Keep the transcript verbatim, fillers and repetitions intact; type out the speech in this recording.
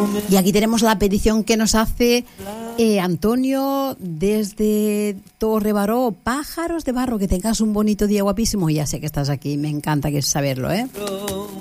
Y aquí tenemos la petición que nos hace eh, Antonio desde Torre Baró, Pájaros de Barro. Que tengas un bonito día, guapísimo. Ya sé que estás aquí, me encanta que saberlo, ¿eh?